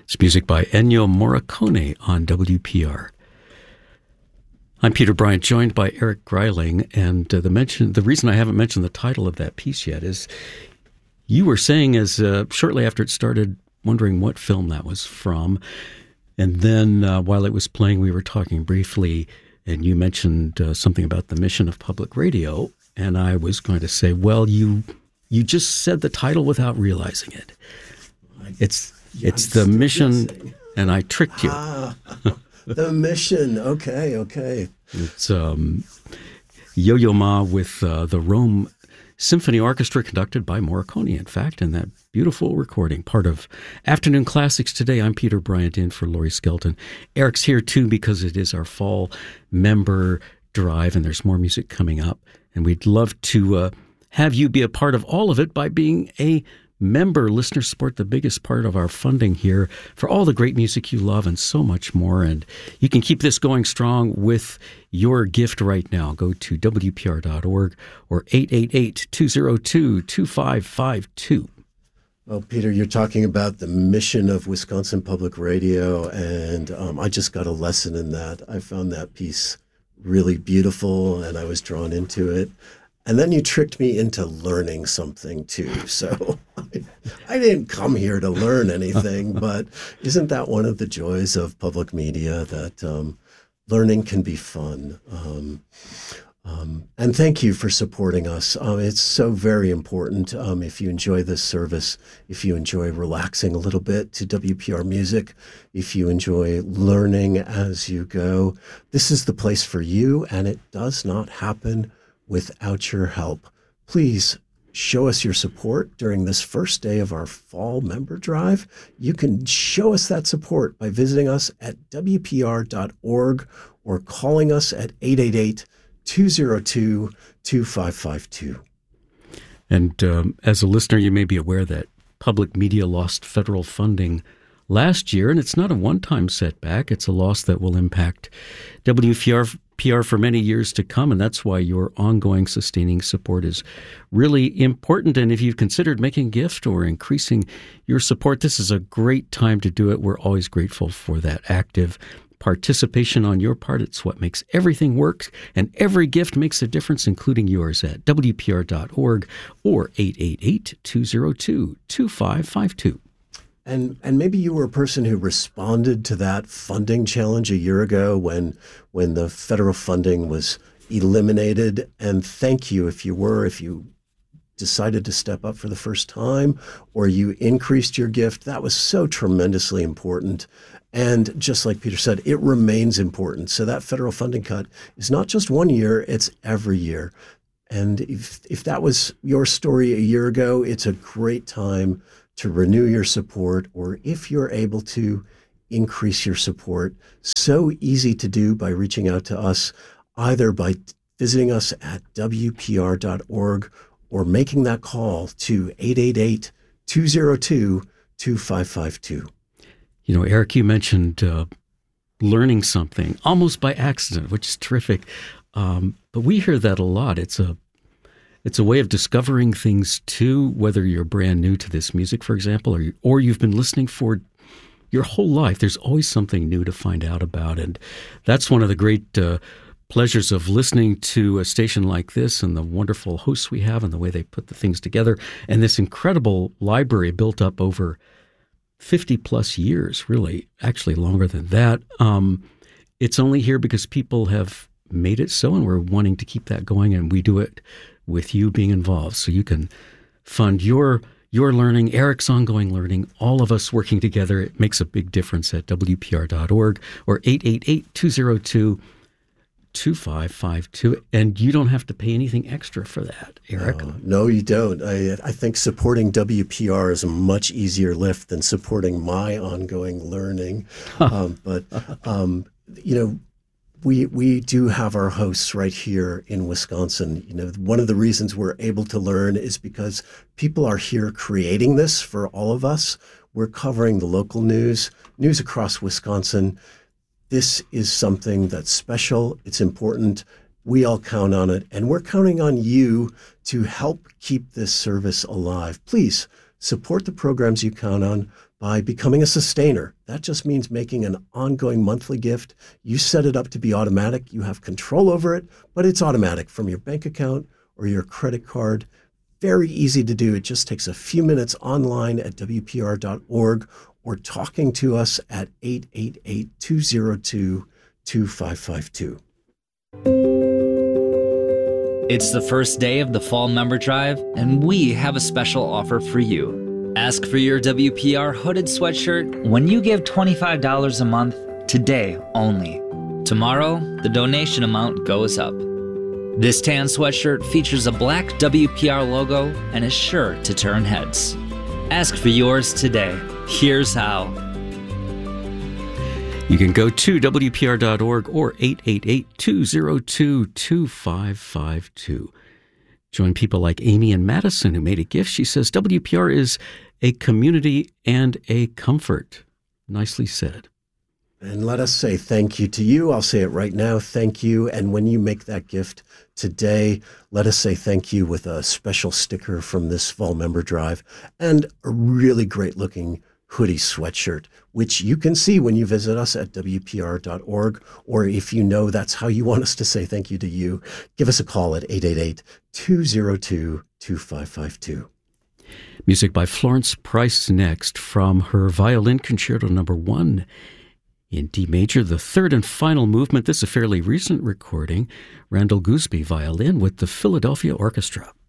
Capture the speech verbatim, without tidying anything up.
It's music by Ennio Morricone on W P R. I'm Peter Bryant, joined by Eric Greiling, and uh, the mention the reason I haven't mentioned the title of that piece yet is you were saying as uh, shortly after it started, wondering what film that was from, and then uh, while it was playing, we were talking briefly, and you mentioned uh, something about the mission of public radio, and I was going to say, well, you you just said the title without realizing it. It's it's the mission, guessing. And I tricked you. Ah. The mission. Okay, okay. It's um, Yo-Yo Ma with uh, the Rome Symphony Orchestra, conducted by Morricone, in fact, and that beautiful recording, part of Afternoon Classics today. I'm Peter Bryant, in for Laurie Skelton. Eric's here, too, because it is our fall member drive, and there's more music coming up. And we'd love to uh, have you be a part of all of it by being a member. Listeners support the biggest part of our funding here for all the great music you love and so much more. And you can keep this going strong with your gift right now. Go to W P R dot org or eight eight eight, two oh two, two five five two. Well, Peter, you're talking about the mission of Wisconsin Public Radio, and um, I just got a lesson in that. I found that piece really beautiful, and I was drawn into it. And then you tricked me into learning something, too. So I, I didn't come here to learn anything, but isn't that one of the joys of public media, that um, learning can be fun? Um, um, and thank you for supporting us. Um, it's so very important. Um, if you enjoy this service, if you enjoy relaxing a little bit to W P R music, if you enjoy learning as you go, this is the place for you, and it does not happen without your help. Please show us your support during this first day of our fall member drive. You can show us that support by visiting us at W P R dot org or calling us at eight eight eight, two oh two, two five five two. And um, as a listener, you may be aware that public media lost federal funding last year, and it's not a one-time setback. It's a loss that will impact W P R for many years to come, and that's why your ongoing sustaining support is really important. And if you've considered making a gift or increasing your support, this is a great time to do it. We're always grateful for that active participation on your part. It's what makes everything work, and every gift makes a difference, including yours at W P R dot org or eight eight eight, two oh two, two five five two. And and maybe you were a person who responded to that funding challenge a year ago when when the federal funding was eliminated. And thank you if you were, if you decided to step up for the first time, or you increased your gift. That was so tremendously important. And just like Peter said, it remains important. So that federal funding cut is not just one year, it's every year. And if if that was your story a year ago, it's a great time to renew your support, or if you're able to, increase your support. So easy to do by reaching out to us, either by visiting us at W P R dot org or making that call to eight eight eight, two oh two, two five five two. You know, Eric, you mentioned uh, learning something almost by accident, which is terrific. Um, but we hear that a lot. It's a It's a way of discovering things, too, whether you're brand new to this music, for example, or, you, or you've been listening for your whole life. There's always something new to find out about. And that's one of the great uh, pleasures of listening to a station like this, and the wonderful hosts we have and the way they put the things together, and this incredible library built up over fifty plus years, really, actually longer than that. Um, it's only here because people have made it so, and we're wanting to keep that going, and we do it with you being involved. So you can fund your your learning, Eric's ongoing learning, all of us working together. It makes a big difference at W P R dot org or eight eight eight, two oh two, two five five two. And you don't have to pay anything extra for that, Eric. Uh, no, you don't. I, I think supporting W P R is a much easier lift than supporting my ongoing learning. um, but, um, you know, We we do have our hosts right here in Wisconsin. You know, one of the reasons we're able to learn is because people are here creating this for all of us. We're covering the local news, news across Wisconsin. This is something that's special. It's important. We all count on it, and we're counting on you to help keep this service alive. Please support the programs you count on by becoming a sustainer. That just means making an ongoing monthly gift. You set it up to be automatic. You have control over it, but it's automatic from your bank account or your credit card. Very easy to do. It just takes a few minutes online at W P R dot org or talking to us at eight eight eight, two zero two, two five five two. It's the first day of the Fall Member Drive, and we have a special offer for you. Ask for your W P R hooded sweatshirt when you give twenty-five dollars a month, today only. Tomorrow, the donation amount goes up. This tan sweatshirt features a black W P R logo and is sure to turn heads. Ask for yours today. Here's how. You can go to W P R dot org or eight eight eight, two zero two, two five five two. Join people like Amy and Madison who made a gift. She says W P R is a community and a comfort. Nicely said. And let us say thank you to you. I'll say it right now. Thank you. And when you make that gift today, let us say thank you with a special sticker from this Fall Member Drive and a really great looking hoodie sweatshirt, which you can see when you visit us at W P R dot org. Or if you know that's how you want us to say thank you to you, give us a call at eight eight eight, two zero two, two five five two. Music by Florence Price next from her Violin Concerto Number One in D major, the third and final movement. This is a fairly recent recording. Randall Gooseby violin with the Philadelphia Orchestra.